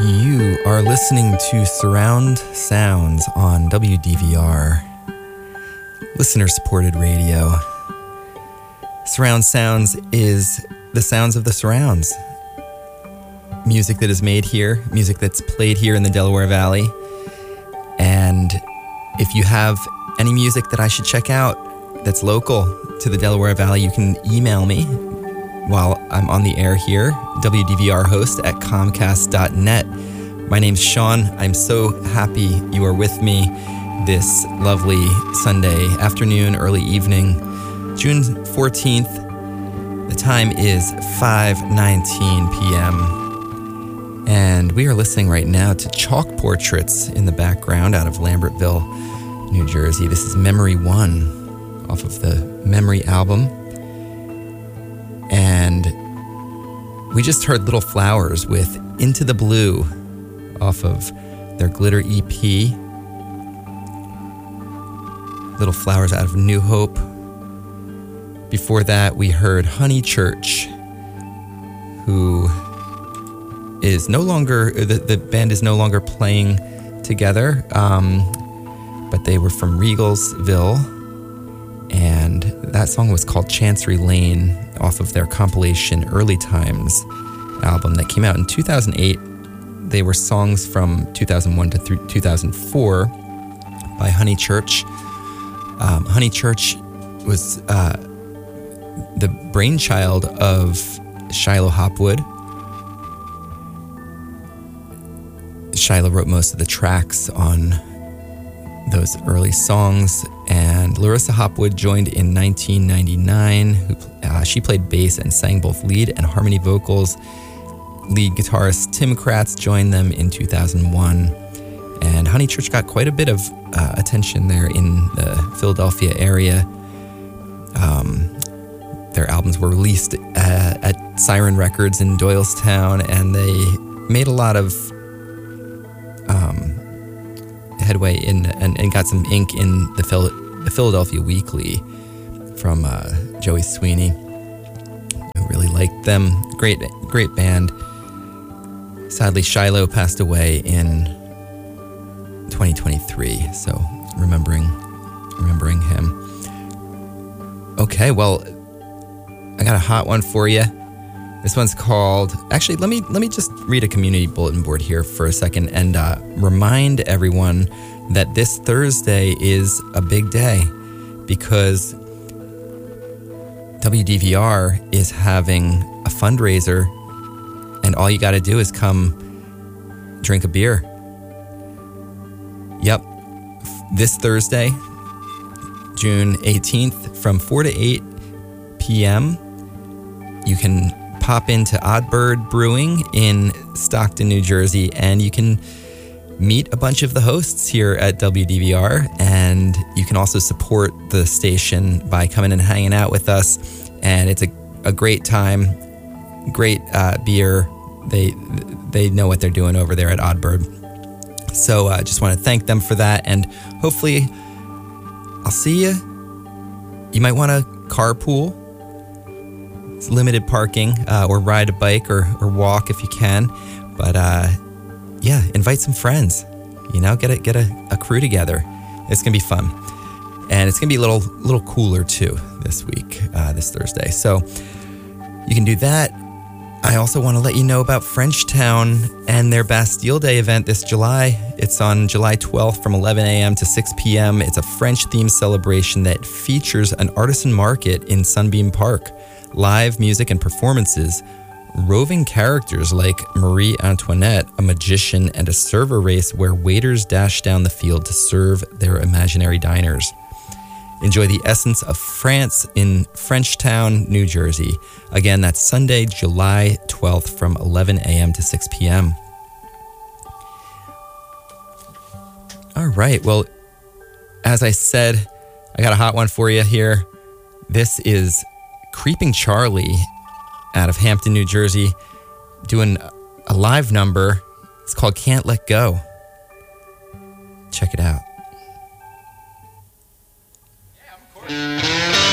You are listening to Surround Sounds on WDVR, listener-supported radio. Surround Sounds is the sounds of the surrounds. Music that is made here, music that's played here in the Delaware Valley. And if you have any music that I should check out that's local to the Delaware Valley, you can email me while I'm on the air here, wdvrhost@comcast.net. My name's Sean. I'm so happy you are with me this lovely Sunday afternoon, early evening, June 14th. The time is 5:19 p.m. And we are listening right now to Chalk Portraits in the background out of Lambertville, New Jersey. This is Memory One off of the Memory album. And we just heard Little Flowers with Into the Blue off of their Glitter EP. Little Flowers out of New Hope. Before that, we heard Honeychurch, who is no longer, the band is no longer playing together, but they were from Regalsville, and that song was called Chancery Lane off of their compilation Early Times album that came out in 2008. They were songs from 2001 to 2004 by Honeychurch. Honeychurch was the brainchild of Shiloh Hopwood. Shiloh wrote most of the tracks on those early songs, and Larissa Hopwood joined in 1999. She played bass and sang both lead and harmony vocals. Lead guitarist Tim Kratz joined them in 2001, and Honeychurch got quite a bit of attention there in the Philadelphia area. Their albums were released at Siren Records in Doylestown, and they made a lot of headway in and got some ink in the Philadelphia Weekly from Joey Sweeney, who really liked them. Great band. Sadly, Shiloh passed away in 2023, so remembering him. Okay, well, I got a hot one for you. This one's called, actually, let me just read a community bulletin board here for a second and remind everyone that this Thursday is a big day because WDVR is having a fundraiser, and all you got to do is come drink a beer. Yep, this Thursday, June 18th, from 4 to 8 p.m., you can pop into Oddbird Brewing in Stockton, New Jersey, and you can meet a bunch of the hosts here at WDVR, and you can also support the station by coming and hanging out with us, and it's a great time, great beer. They know what they're doing over there at Oddbird. So I just want to thank them for that, and hopefully I'll see you. You might want to carpool. It's limited parking, or ride a bike or walk if you can. But yeah, invite some friends. Get a crew together. It's gonna be fun, and it's gonna be a little cooler too this week, this Thursday. So you can do that. I also want to let you know about Frenchtown and their Bastille Day event this July. It's on July 12th from 11 a.m. to 6 p.m. It's a French-themed celebration that features an artisan market in Sunbeam Park, live music and performances, roving characters like Marie Antoinette, a magician, and a server race where waiters dash down the field to serve their imaginary diners. Enjoy the essence of France in Frenchtown, New Jersey. Again, that's Sunday, July 12th from 11 a.m. to 6 p.m. All right, well, as I said, I got a hot one for you here. This is Creeping Charlie out of Hampton, New Jersey, doing a live number. It's called Can't Let Go. Check it out. Yeah, of course.